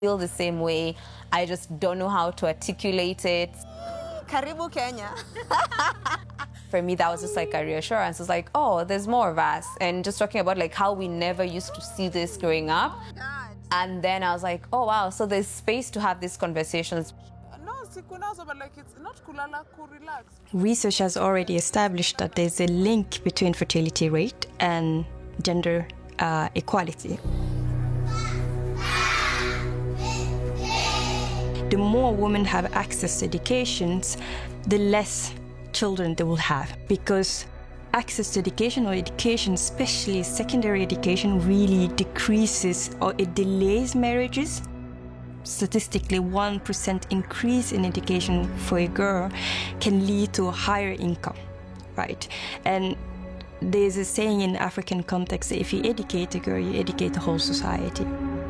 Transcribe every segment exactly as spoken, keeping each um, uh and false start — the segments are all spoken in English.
feel the same way. I just don't know how to articulate it. Karibu Kenya. For me, that was just like a reassurance. It's like, oh, there's more of us. And just talking about like how we never used to see this growing up. God. And then I was like, oh, wow, so there's space to have these conversations. No, sikunazo, but like it's not kulala, ku relax. Research has already established that there's a link between fertility rate and gender uh, equality. The more women have access to education, the less children they will have, because access to education or education, especially secondary education, really decreases or it delays marriages. Statistically, one percent increase in education for a girl can lead to a higher income, right? And there's a saying in African context that if you educate a girl, you educate the whole society.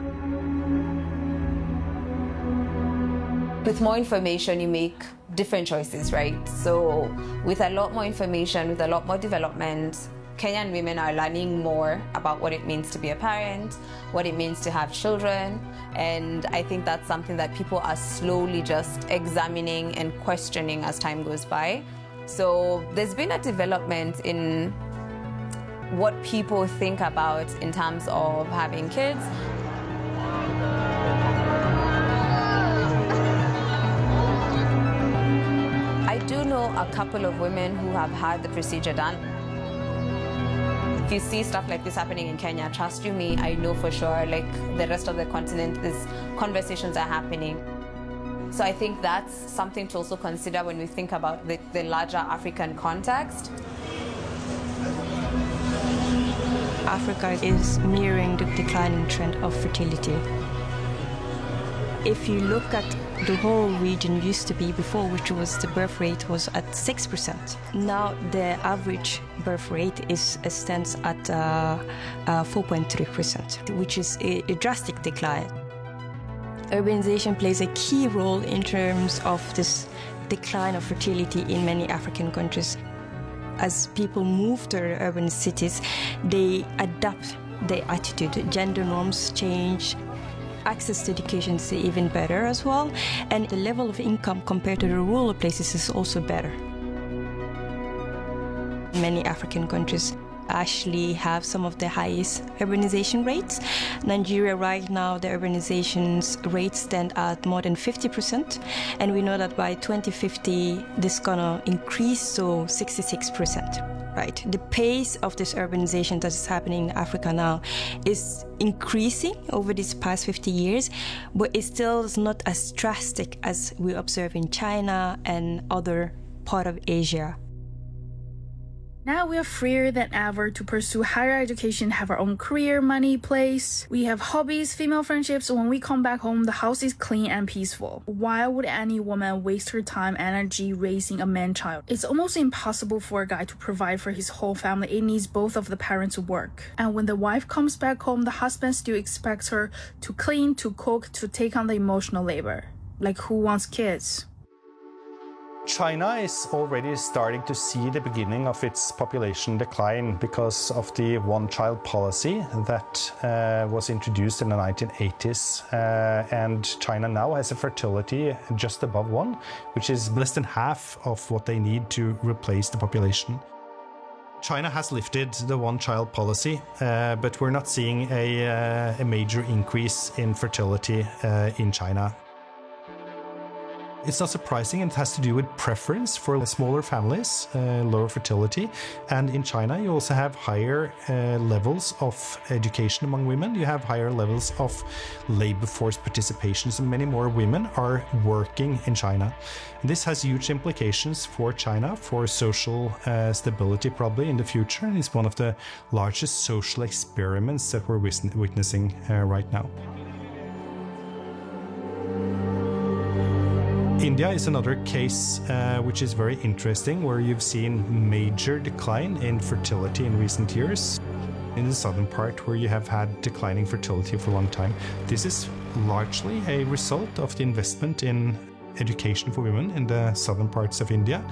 With more information, you make different choices, right? So with a lot more information, with a lot more development, Kenyan women are learning more about what it means to be a parent, what it means to have children, and I think that's something that people are slowly just examining and questioning as time goes by. So there's been a development in what people think about in terms of having kids. I do know a couple of women who have had the procedure done. If you see stuff like this happening in Kenya, trust you me, I know for sure, like the rest of the continent, these conversations are happening. So I think that's something to also consider when we think about the, the larger African context. Africa is mirroring the declining trend of fertility. If you look at the whole region used to be before, which was the birth rate was at six percent. Now the average birth rate is stands at uh, uh, four point three percent, which is a, a drastic decline. Urbanization plays a key role in terms of this decline of fertility in many African countries. As people move to urban cities, they adapt their attitude. Gender norms change. Access to education is even better as well, and the level of income compared to the rural places is also better. Many African countries actually have some of the highest urbanization rates. Nigeria right now, the urbanization rates stand at more than fifty percent, and we know that by twenty fifty, this is gonna increase to sixty-six percent. Right, the pace of this urbanization that is happening in Africa now is increasing over these past fifty years, but it still is not as drastic as we observe in China and other part of Asia. Now we are freer than ever to pursue higher education, have our own career, money, place. We have hobbies, female friendships. When we come back home, the house is clean and peaceful. Why would any woman waste her time and energy raising a man-child? It's almost impossible for a guy to provide for his whole family. It needs both of the parents to work. And when the wife comes back home, the husband still expects her to clean, to cook, to take on the emotional labor. Like, who wants kids? China is already starting to see the beginning of its population decline because of the one-child policy that uh, was introduced in the nineteen eighties. Uh, and China now has a fertility just above one, which is less than half of what they need to replace the population. China has lifted the one-child policy, uh, but we're not seeing a, uh, a major increase in fertility uh, in China. It's not surprising, it has to do with preference for smaller families, uh, lower fertility. And in China, you also have higher uh, levels of education among women. You have higher levels of labor force participation. So many more women are working in China. And this has huge implications for China, for social uh, stability probably in the future. And it's one of the largest social experiments that we're witnessing uh, right now. India is another case uh, which is very interesting, where you've seen major decline in fertility in recent years. In the southern part, where you have had declining fertility for a long time, this is largely a result of the investment in education for women in the southern parts of India.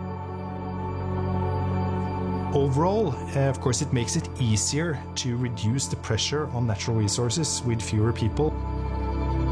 Overall, uh, of course, it makes it easier to reduce the pressure on natural resources with fewer people.